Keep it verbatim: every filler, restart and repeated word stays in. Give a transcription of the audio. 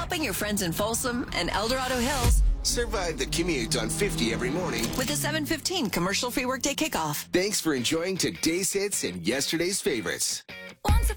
helping your friends in Folsom and El Dorado Hills Survive the commute on fifty every morning with the seven fifteen commercial free workday kickoff. Thanks for enjoying today's hits and yesterday's favorites. Once